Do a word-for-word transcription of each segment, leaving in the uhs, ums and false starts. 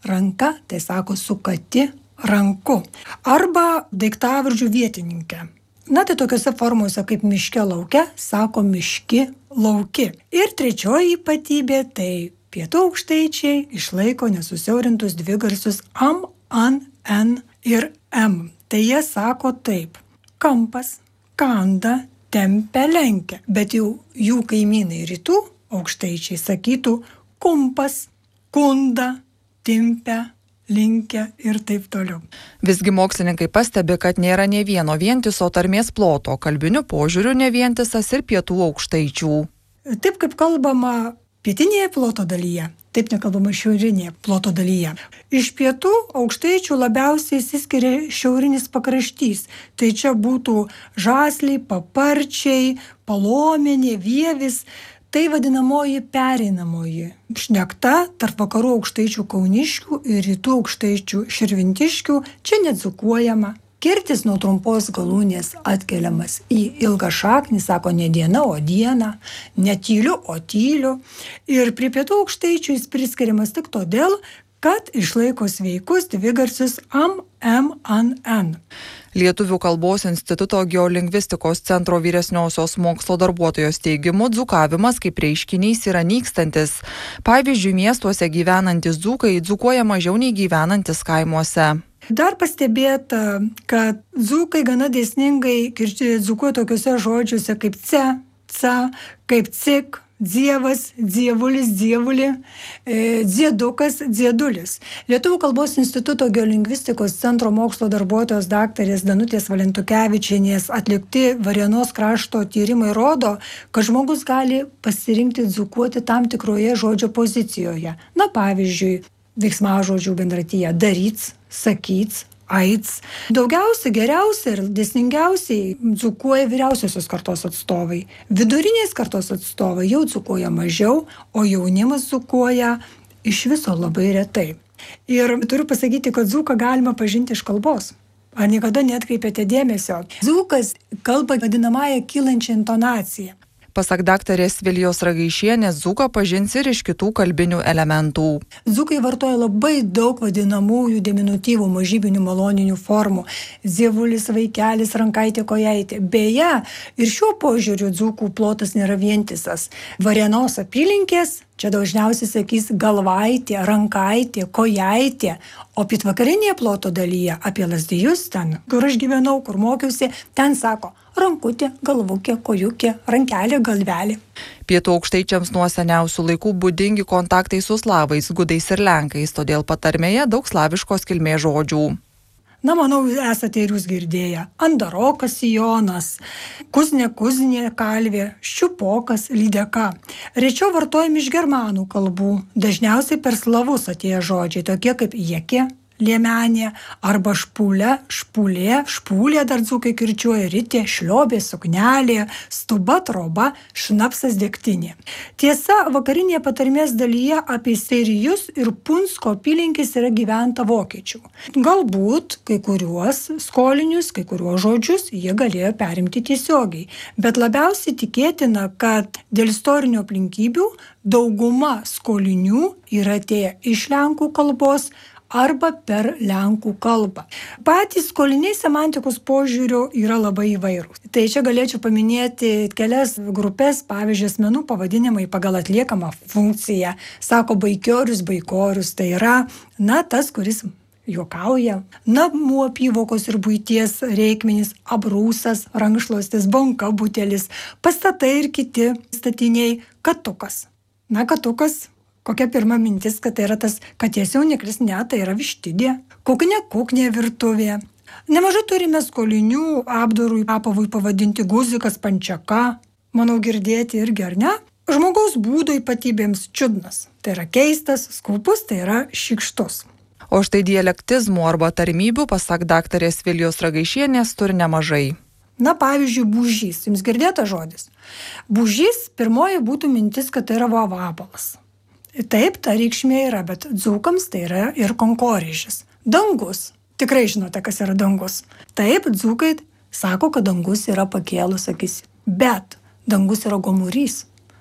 ranka, tai sako sukati ranku. Arba daiktavardžių vietininkė. Na, tai tokiuose formuose kaip miške lauke, sako miški lauki. Ir trečioji ypatybė, tai pietų aukštaičiai išlaiko nesusiaurintus dvigarsius am, an, en ir em. Tai jie sako taip: kampas, kanda, tempia, lenkia. Bet jau jų kaimynai rytų aukštaičiai sakytų kumpas, kunda, timpia, linkia ir taip toliau. Visgi mokslininkai pastebi, kad nėra nė vieno vientiso tarmės ploto, kalbiniu požiūriu nevientisas ir pietų aukštaičių. Taip kaip kalbama pietinėje ploto dalyje, taip nekalbama šiaurinėje ploto dalyje. Iš pietų aukštaičių labiausiai išsiskiria šiaurinis pakraštys. Tai čia būtų žasliai, paparčiai, palomenė, vievis. Tai vadinamoji pereinamoji šnekta tarp vakarų aukštaičių kauniškių ir rytų aukštaičių širvintiškių. Čia nedzukuojama. Kirtis nuo trumpos galūnės atkeliamas į ilgą šaknį, sako ne diena, o diena, ne tyliu, o tyliu. Ir prie pietų aukštaičių jis priskiriamas tik todėl, kad išlaiko sveikus dvigarsius am, em, an, en. Lietuvių kalbos instituto geolingvistikos centro vyresniosios mokslo darbuotojos teigimu, dzukavimas kaip reiškinys yra nykstantis. Pavyzdžiui, miestuose gyvenantis dzūkai dzukuoja mažiau nei gyvenantis kaimuose. Dar pastebėta, kad dzūkai gana dėsningai dzukuoja tokiuose žodžiuose kaip ce, ca, kaip cik, dievas, dievulis, dievulį, e, dziedukas, dziedulis. Lietuvių kalbos instituto geolingvistikos centro mokslo darbuotojos daktarės Danutės Valentukevičienės atlikti Varėnos krašto tyrimai rodo, kad žmogus gali pasirinkti dzukuoti tam tikroje žodžio pozicijoje. Na, pavyzdžiui, veiksmažodžių bendratyje daryts, sakyts, aids. Daugiausiai, geriausiai ir dėsningiausiai dzukuoja vyriausiosios kartos atstovai. Vidurinės kartos atstovai jau dzukuoja mažiau, o jaunimas dzukuoja iš viso labai retai. Ir turiu pasakyti, kad dzūką galima pažinti iš kalbos. Ar niekada neatkreipėte dėmesio? Dzūkas kalba vadinamąją kylančią intonaciją. Pasak daktarės Vilijos Ragaišienės, dzūką pažins ir iš kitų kalbinių elementų. Dzūkai vartoja labai daug vadinamųjų diminutyvų mažybinių maloninių formų. Dievulis, vaikelis, rankaitė, kojaitė. Beje, ir šiuo požiūriu dzūkų plotas nėra vientisas. Varėnos apylinkės čia dažniausiai sakys galvaitė, rankaitė, kojaitė. O pietvakarinėje ploto dalyje apie Lazdijus, ten, kur aš gyvenau, kur mokiausi, ten sako rankutė, galvukė, kojukė, rankelė, galvelė. Pietų aukštaičiams nuo seniausių laikų būdingi kontaktai su slavais, gudais ir lenkais, todėl patarmėje daug slaviškos kilmės žodžių. Na, manau, esate ir jūs girdėję. Andarokas, sijonas, kuznė, kuznė, kalvė, ščiupokas, lydeka. Rečiau vartojami iš germanų kalbų, dažniausiai per slavus atėję žodžiai, tokie kaip jekė, liemenė arba špulė, špulė, špulė dar dzūkai kirčiuoja, ritė, šliobė, suknelė, stuba, troba, šnapsas, degtinė. Tiesa, vakarinėje patarmės dalyje apie Seirijus ir Punsko apylinkės yra gyventa vokiečių. Galbūt kai kuriuos skolinius, kai kuriuos žodžius jie galėjo perimti tiesiogiai, bet labiausiai tikėtina, kad dėl istorinių aplinkybių dauguma skolinių yra atėję iš lenkų kalbos arba per lenkų kalbą. Patys skoliniai semantikos požiūriu yra labai įvairūs. Tai čia galėčiau paminėti kelias grupės, pavyzdžiui, asmenų pavadinimai pagal atliekamą funkciją. Sako baikiorius, baikorius, tai yra, na, tas, kuris juokauja. Namų apyvokos ir buities reikmenys, abrūsas, rankšluostis, banka, butelis, pastatai ir kiti statiniai, katukas. Na, katukas. Kokia pirma mintis, kad tai yra tas katės jauniklis, ne, tai yra vištidė. Kuknė, kuknė virtuvė. Nemažai turime skolinių apdarui, apavui pavadinti guzikas, pančiaka. Manau, girdėti irgi, ar ne? Žmogaus būdo ypatybėms čiudnas. Tai yra keistas, skūpus, tai yra šykštus. O štai dialektizmų arba tarmybių, pasak daktarės Vilijos Ragaišienės, turi nemažai. Na, pavyzdžiui, būžys. Jums girdėta žodis? Būžys, pirmoji būtų mintis, kad tai yra vabalas. Taip, ta reikšmė yra, bet dzūkams tai yra ir konkorėžis. Dangus. Tikrai žinote, kas yra dangus. Taip, dzūkai sako, kad dangus yra pakėlus akis. Bet dangus yra gomurys.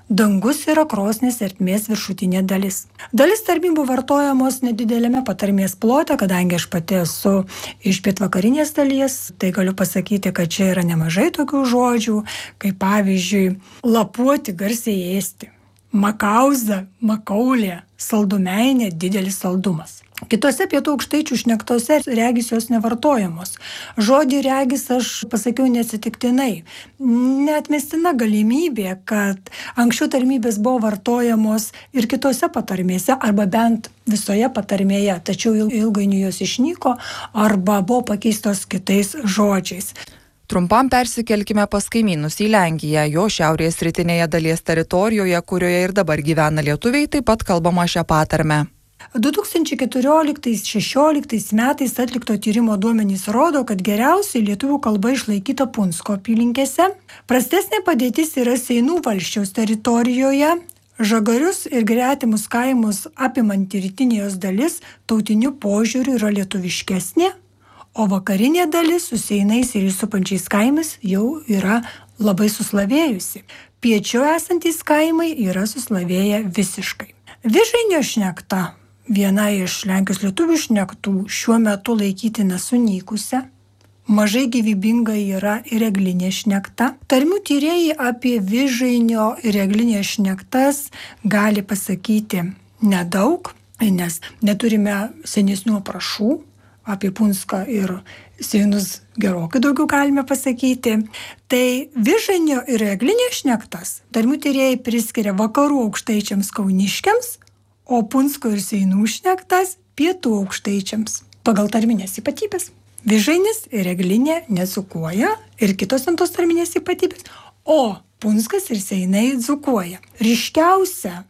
Dangus yra krosnies ertmės viršutinė dalis. Dalis tarmybų vartojamos nedidelėme patarmės plote, kadangi aš pati esu iš pietvakarinės dalies, tai galiu pasakyti, kad čia yra nemažai tokių žodžių, kaip pavyzdžiui, lapuoti, garsiai ėsti, makauza, makaulė, saldumeinė, didelis saldumas. Kitose pietų aukštaičių šnektose regis jos nevartojamos. Žodį regis aš pasakiau neatsitiktinai. Neatmestina galimybė, kad anksčiau tarmybės buvo vartojamos ir kitose patarmėse, arba bent visoje patarmėje, tačiau ilgainiui jos išnyko arba buvo pakeistos kitais žodžiais. Trumpam persikelkime pas kaimynus į Lenkiją. Jo šiaurės rytinėje dalies teritorijoje, kurioje ir dabar gyvena lietuviai, taip pat kalbama šią patarmę. du tūkstančiai keturioliktais šešioliktais metais atlikto tyrimo duomenys rodo, kad geriausiai lietuvių kalba išlaikyta Punsko apylinkėse. Prastesnė padėtis yra Seinų valsčiaus teritorijoje. Žagarius ir gretimus kaimus apimanti rytinė jos dalis tautiniu požiūriu yra lietuviškesnė, o vakarinė dalis su Seinais ir įsupančiais kaimais jau yra labai suslavėjusi. Piečiau esantys kaimai yra suslavėję visiškai. Vižainio šnekta, viena iš Lenkijos lietuvių šnektų, šiuo metu laikytina sunykusią. Mažai gyvybinga yra ir eglinė šnekta. Tarmių tyrėjai apie Vižainio ir eglinė šnektas gali pasakyti nedaug, nes neturime senesnių aprašų. Apie Punską ir Seinus gerokai daugiau galime pasakyti. Tai Vižainio ir eglinė šnektas tarmių tyrėjai priskiria vakarų aukštaičiams kauniškiams, o Punsko ir Seinų šnektas pietų aukštaičiams pagal tarminės ypatybės. Vižainis ir eglinė nedzukuoja ir kitos tos tarminės ypatybės, o Punskas ir Seinai dzukuoja. Ryškiausia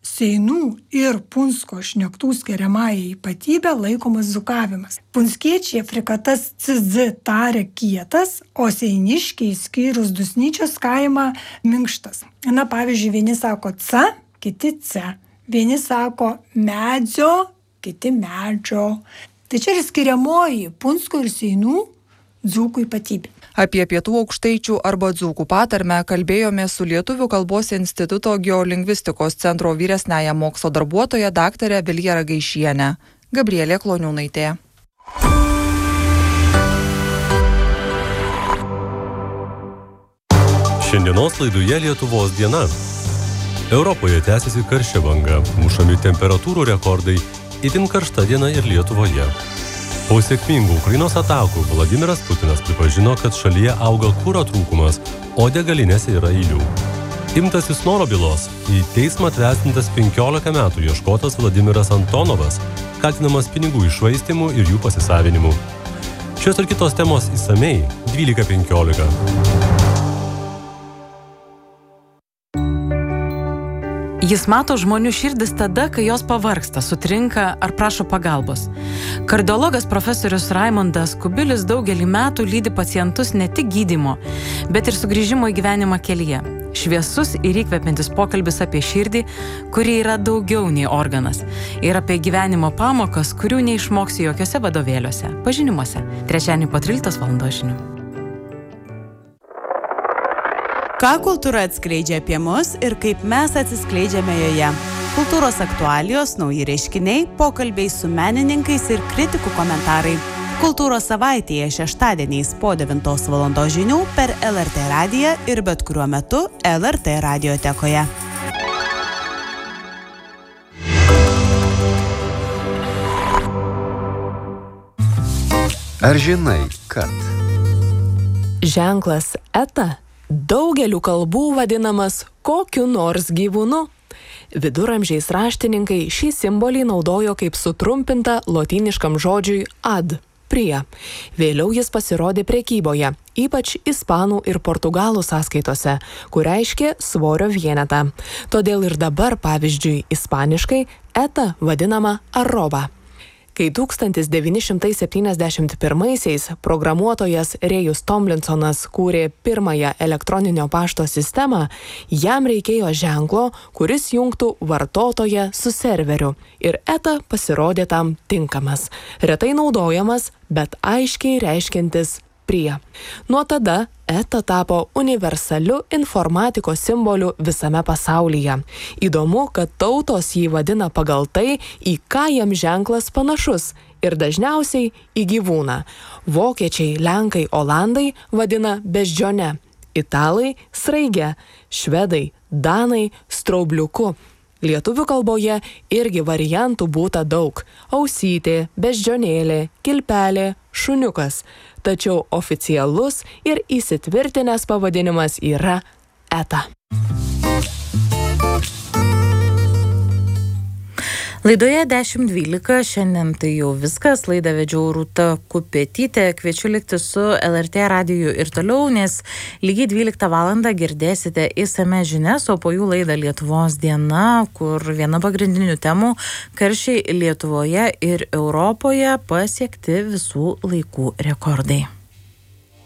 Seinų ir Punsko šnektų skiriamąją ypatybę laikomas dzukavimas. Punskiečiai frikatas C Z taria kietas, o seiniškiai skyrus Dusnyčios kaimą minkštas. Na, pavyzdžiui, vieni sako C, kiti C. Vieni sako medzio, kiti medžio. Tai čia ir skiriamoji Punsko ir Seinų dzūkų ypatybė. Apie pietų aukštaičių arba dzūkų patarmę kalbėjome su Lietuvių kalbos instituto geolingvistikos centro vyresniąja mokslo darbuotoja daktare Vilija Ragaišiene. Gabrielė Kloniūnaitė. Šiandienos laidoje Lietuvos diena. Europoje tęsiasi karščio banga, mušami temperatūrų rekordai, itin karšta diena ir Lietuvoje. Po sėkmingų Ukrainos atakų Vladimiras Putinas pripažino, kad šalyje auga kuro trūkumas, o degalinėse yra eilių. Imtasi Snoro bylos, į teismą atvestintas penkiolika metų ieškotas Vladimiras Antonovas, kaltinamas pinigų iššvaistymu ir jų pasisavinimu. Šios ir kitos temos išsamei dvylika penkiolika. Jis mato žmonių širdis tada, kai jos pavargsta, sutrinka ar prašo pagalbos. Kardiologas profesorius Raimondas Kubilius daugelį metų lydi pacientus ne tik gydymo, bet ir sugrįžimo į gyvenimą kelyje. Šviesus ir įkvepiantis pokalbis apie širdį, kuri yra daugiau nei organas. Ir apie gyvenimo pamokas, kurių neišmoksi jokiose vadovėliuose, pažinimuose. Trečiadienį po tryliktos valandos žinių. Ką kultūra atskleidžia apie mus ir kaip mes atsiskleidžiame joje. Kultūros aktualijos, nauji reiškiniai, pokalbiai su menininkais ir kritikų komentarai. Kultūros savaitėje šeštadieniais po devintos valandos žinių per L R T radiją ir bet kuriuo metu L R T radiotekoje. Ar žinai, kad ženklas eta daugeliu kalbų vadinamas kokiu nors gyvūnu? Viduramžiais raštininkai šį simbolį naudojo kaip sutrumpintą lotyniškam žodžiui ad, prie. Vėliau jis pasirodė prekyboje, ypač ispanų ir portugalų sąskaitose, kur reiškė svorio vienetą. Todėl ir dabar, pavyzdžiui, ispaniškai eta vadinama arroba. Kai tūkstantis devyni šimtai septyniasdešimt pirmaisiais programuotojas Rėjus Tomlinsonas kūrė pirmąją elektroninio pašto sistemą, jam reikėjo ženklo, kuris jungtų vartotoją su serveriu. Ir eta pasirodė tam tinkamas. Retai naudojamas, bet aiškiai reiškiantis prie. Nuo tada eta tapo universaliu informatikos simboliu visame pasaulyje. Įdomu, kad tautos jį vadina pagal tai, į ką jam ženklas panašus ir dažniausiai į gyvūną. Vokiečiai, lenkai, olandai vadina beždžione, italai sraige, švedai, danai straubliuku. Lietuvių kalboje irgi variantų būta daug – ausytė, beždžionėlė, kilpelė, šuniukas. Tačiau oficialus ir įsitvirtinęs pavadinimas yra eta. Laidoje dešimt dvylika šiandien tai jau viskas. Laidą vedžiau Rūta Kupetytė. Kviečiu likti su L R T radiju ir toliau, nes lygiai dvyliktą valandą girdėsite išsamias žinias, o po jų laidą Lietuvos diena, kur viena pagrindinių temų – karščiai Lietuvoje ir Europoje pasiekti visų laikų rekordai.